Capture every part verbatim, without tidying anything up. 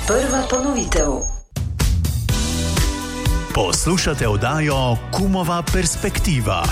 Prva ponovitev. Poslušate oddajo Kumova perspektiva.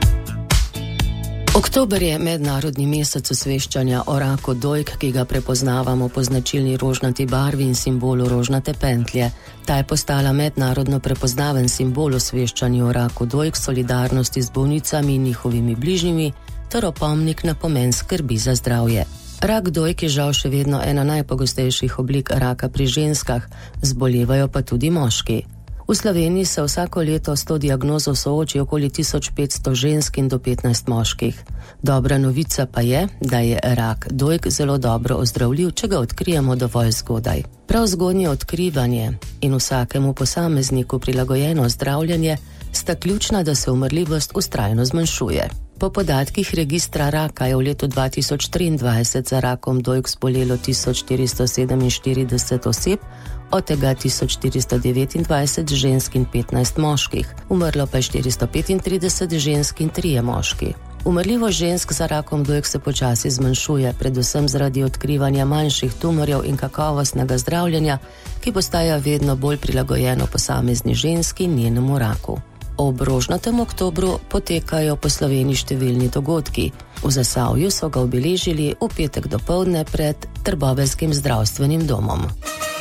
Oktober je mednarodni mesec osveščanja o raku dojk, ki ga prepoznavamo po značilni rožnati barvi in simbolu rožnate pentlje. Ta je postala mednarodno prepoznaven simbol osveščanja o raku dojk, solidarnosti z bolnicami in njihovimi bližnjimi ter opomnik na pomen skrbi za zdravje. Rak dojk je žal še vedno ena najpogostejših oblik raka pri ženskah, zbolevajo pa tudi moški. V Sloveniji se vsako leto s to diagnozo sooči okoli tisoč petsto žensk in do petnajst moških. Dobra novica pa je, da je rak dojk zelo dobro ozdravljiv, če ga odkrijemo dovolj zgodaj. Prav zgodnje odkrivanje in vsakemu posamezniku prilagojeno zdravljenje sta ključna, da se umrljivost vztrajno zmanjšuje. Po podatkih registra raka je v letu dva tisoč triindvajset za rakom dojk zbolelo tisoč štiristo sedeminštirideset oseb, od tega tisoč štiristo devetindvajset žensk in petnajst moških. Umrlo pa je štiristo petintrideset žensk in trije moški. Umrljivost žensk za rakom dojk se počasi zmanjšuje, predvsem zaradi odkrivanja manjših tumorjev in kakovostnega zdravljenja, ki postaja vedno bolj prilagojeno posamezni ženski in njenemu raku. Ob rožnatem oktobru potekajo po Sloveniji številni dogodki. V Zasavju so ga obeležili v petek dopoldne pred Trbovelskim zdravstvenim domom.